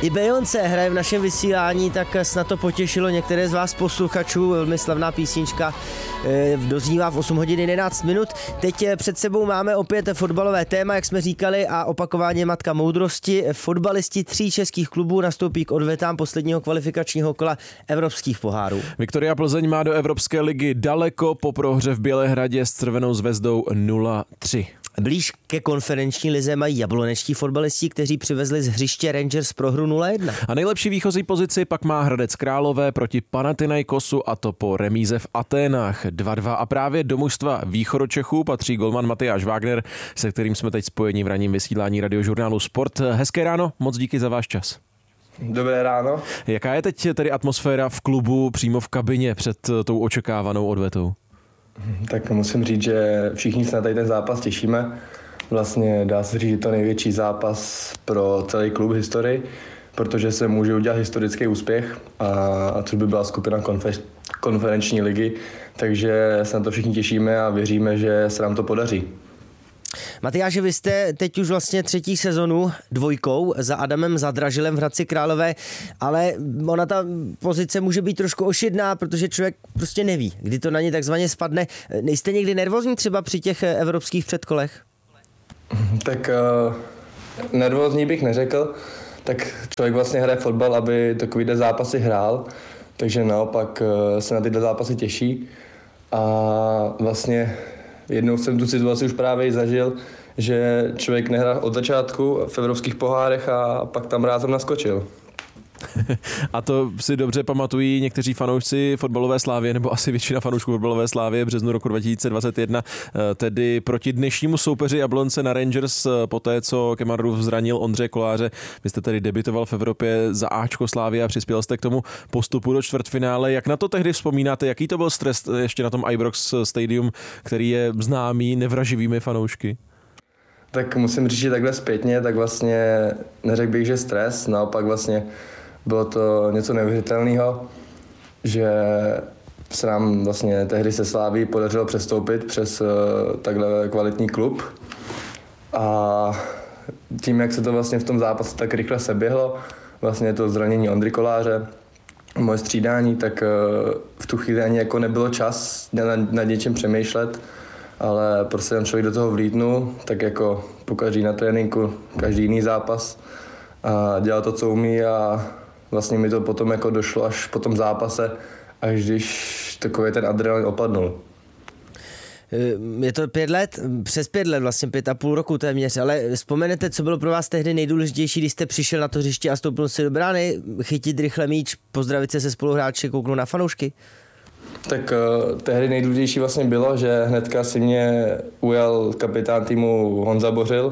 I Beyoncé hraje v našem vysílání, tak snad to potěšilo některé z vás posluchačů. Velmi slavná písnička doznívá v 8 hodin 11 minut. Teď před sebou máme opět fotbalové téma, jak jsme říkali, a opakování matka moudrosti. Fotbalisti 3 českých klubů nastoupí k odvetám posledního kvalifikačního kola evropských pohárů. Viktoria Plzeň má do Evropské ligy daleko po prohře v Bělehradě s Crvenou zvezdou 0-3. Blíž ke konferenční lize mají jablonečtí fotbalisti, kteří přivezli z hřiště Rangers prohru 0-1. A nejlepší výchozí pozici pak má Hradec Králové proti Panathinaikosu, a to po remíze v Aténách 2-2. A právě do mužstva Východočechů patří golman Matyáš Wagner, se kterým jsme teď spojeni v ranním vysílání radiožurnálu Sport. Hezké ráno, moc díky za váš čas. Dobré ráno. Jaká je teď tedy atmosféra v klubu přímo v kabině před tou očekávanou odvetou? Tak musím říct, že všichni se na tady ten zápas těšíme. Vlastně dá se říct, že to největší zápas pro celý klub v historii, protože se může udělat historický úspěch, a což by byla skupina konferenční ligy. Takže se na to všichni těšíme a věříme, že se nám to podaří. Matyáši, vy jste teď už vlastně 3. sezonu dvojkou za Adamem Zadražilem v Hradci Králové, ale ona ta pozice může být trošku ošidná, protože člověk prostě neví, kdy to na ně takzvaně spadne. Nejste někdy nervózní třeba při těch evropských předkolech? Tak nervózní bych neřekl, tak člověk vlastně hraje fotbal, aby takovýhle zápasy hrál, takže naopak se na tyhle zápasy těší a vlastně jednou jsem tu situaci už právě zažil, že člověk nehrál od začátku v evropských pohárech a pak tam rázem naskočil. A to si dobře pamatují někteří fanoušci fotbalové Slávie, nebo asi většina fanoušků fotbalové Slávie v březnu roku 2021, tedy proti dnešnímu soupeři Jablonce na Rangers, poté co Kemarův zranil Ondřeje Koláře. Vy jste tedy debitoval v Evropě za Ačko Slávie a přispěl jste k tomu postupu do čtvrtfinále. Jak na to tehdy vzpomínáte? Jaký to byl stres ještě na tom Ibrox Stadium, který je známý nevraživými fanoušky? Tak musím říct, že takhle zpětně, tak vlastně neřekl bych, že stres, naopak vlastně bylo to něco neuvěřitelného, že se nám vlastně tehdy se Sláví podařilo přestoupit přes takhle kvalitní klub. A tím, jak se to vlastně v tom zápase tak rychle seběhlo, vlastně to zranění Ondry Koláře, moje střídání, tak v tu chvíli ani jako nebylo čas nad něčem přemýšlet, ale prostě tam člověk do toho vlítnul, tak jako pokaždý na tréninku, každý jiný zápas a dělal to, co umí, a vlastně mi to potom jako došlo až po tom zápase, až když takový ten adrenalin opadnul. Je to 5 let, přes 5 let, vlastně 5,5 roku téměř, ale vzpomenete, co bylo pro vás tehdy nejdůležitější, když jste přišel na to hřiště a stoupil si do brány, chytit rychle míč, pozdravit se spoluhráči, kouknout na fanoušky? Tak tehdy nejdůležitější vlastně bylo, že hnedka si mě ujal kapitán týmu Honza Bořil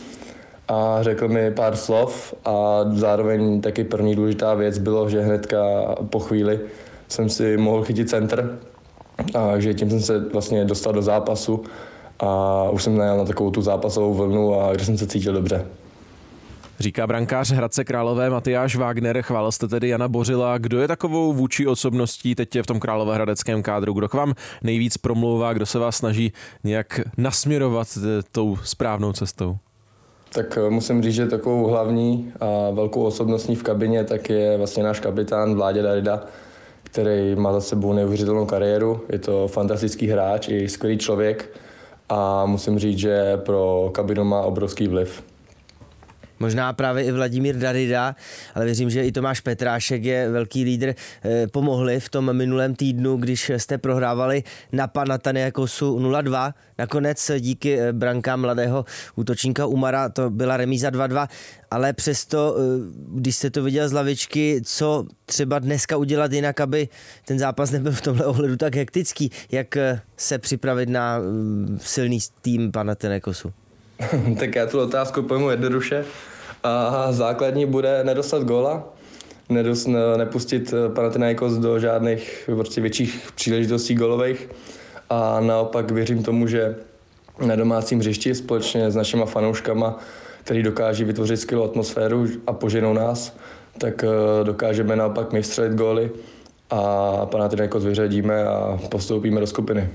a řekl mi pár slov, a zároveň taky první důležitá věc bylo, že hnedka po chvíli jsem si mohl chytit centr, takže tím jsem se vlastně dostal do zápasu a už jsem najel na takovou tu zápasovou vlnu, a kde jsem se cítil dobře. Říká brankář Hradce Králové Matyáš Wagner. Chválil jste tedy Jana Bořila. Kdo je takovou vůči osobností teď v tom královéhradeckém kádru? Kdo k vám nejvíc promlouvá, kdo se vás snaží nějak nasměrovat tou správnou cestou? Tak musím říct, že takovou hlavní a velkou osobností v kabině tak je vlastně náš kapitán Vláďa Darida, který má za sebou neuvěřitelnou kariéru. Je to fantastický hráč i skvělý člověk a musím říct, že pro kabinu má obrovský vliv. Možná právě i Vladimír Darida, ale věřím, že i Tomáš Petrášek je velký lídr. Pomohli v tom minulém týdnu, když jste prohrávali na Panathinaikosu 0-2. Nakonec díky brankám mladého útočníka Umara to byla remíza 2-2, ale přesto, když jste to viděl z lavičky, co třeba dneska udělat jinak, aby ten zápas nebyl v tomhle ohledu tak hektický, jak se připravit na silný tým Panathinaikosu? Tak já tu otázku pojmu jednoduše. A základní bude nedostat góla, nepustit Panathinaikos do žádných prostě větších příležitostí gólových, a naopak věřím tomu, že na domácím hřišti společně s našima fanouškama, který dokáží vytvořit skvělou atmosféru a poženou nás, tak dokážeme naopak my vstřelit góly a Panathinaikos vyřadíme a postoupíme do skupiny.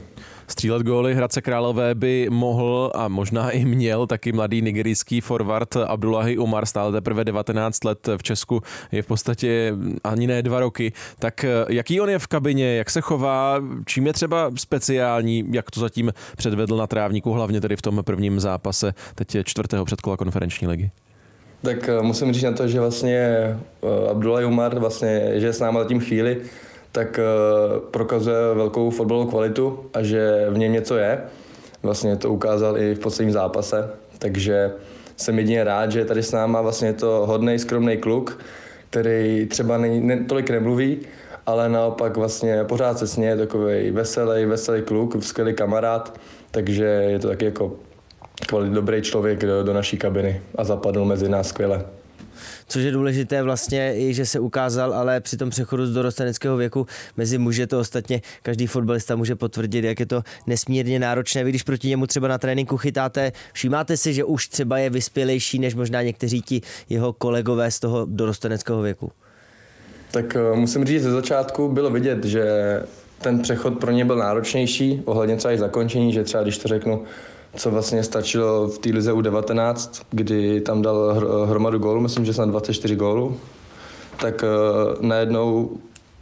Střílet góly Hradce Králové by mohl a možná i měl taky mladý nigerijský forward Abdullahi Umar, stále teprve 19 let, v Česku je v podstatě ani ne 2 roky. Tak jaký on je v kabině, jak se chová, čím je třeba speciální, jak to zatím předvedl na trávníku, hlavně tedy v tom prvním zápase, teď je 4. předkola konferenční ligy? Tak musím říct na to, že vlastně Abdullahi Umar, vlastně, že je s námi zatím chvíli, tak prokazuje velkou fotbalovou kvalitu a že v něm něco je. Vlastně to ukázal i v posledním zápase, takže jsem jedině rád, že tady s náma vlastně je to hodnej, skromný kluk, který třeba tolik nemluví, ale naopak vlastně pořád se směje, takový veselý kluk, skvělý kamarád, takže je to taky jako dobrý člověk do naší kabiny a zapadl mezi nás skvěle. Což je důležité vlastně i, že se ukázal, ale při tom přechodu z dorosteneckého věku mezi muže, to ostatně každý fotbalista může potvrdit, jak je to nesmírně náročné. Vy když proti němu třeba na tréninku chytáte, všímáte si, že už třeba je vyspělejší než možná někteří ti jeho kolegové z toho dorosteneckého věku? Tak musím říct, ze začátku bylo vidět, že ten přechod pro ně byl náročnější, ohledně třeba i zakončení, že třeba když to řeknu, co vlastně stačilo v té lize U19, kdy tam dal hromadu gólů, myslím, že snad 24 gólů, tak najednou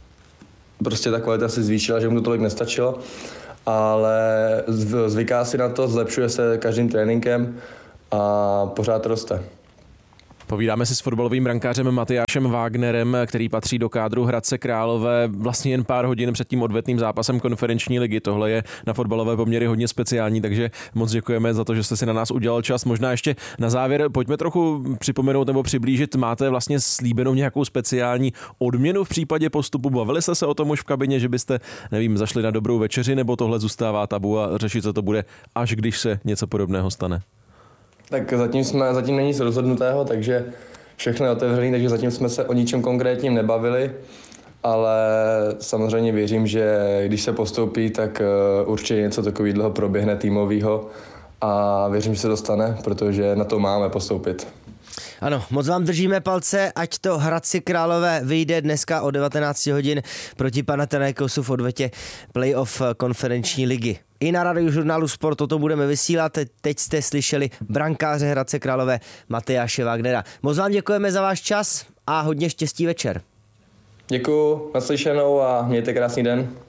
prostě ta kvalita se zvýšila, že mu to tolik nestačilo, ale zvyká si na to, zlepšuje se každým tréninkem a pořád roste. Povídáme si s fotbalovým brankářem Matyášem Wagnerem, který patří do kádru Hradce Králové vlastně jen pár hodin před tím odvetným zápasem konferenční ligy. Tohle je na fotbalové poměry hodně speciální, takže moc děkujeme za to, že jste si na nás udělal čas. Možná ještě na závěr pojďme trochu připomenout nebo přiblížit. Máte vlastně slíbenou nějakou speciální odměnu v případě postupu? Bavili jste se o tom už v kabině, že byste, nevím, zašli na dobrou večeři, nebo tohle zůstává tabu a řešit se to bude, až když se něco podobného stane? Tak zatím není nic rozhodnutého, takže všechno je otevřené, takže zatím jsme se o ničem konkrétním nebavili, ale samozřejmě věřím, že když se postoupí, tak určitě něco takového proběhne týmového a věřím, že se to stane, protože na to máme postoupit. Ano, moc vám držíme palce, ať to Hradci Králové vyjde dneska o 19 hodin proti Panathinaikosu v odvetě playoff konferenční ligy. I na Radiožurnálu Sport toto budeme vysílat. Teď jste slyšeli brankáře Hradce Králové Matyáše Wagnera. Moc vám děkujeme za váš čas a hodně štěstí večer. Děkuju, naslyšenou a mějte krásný den.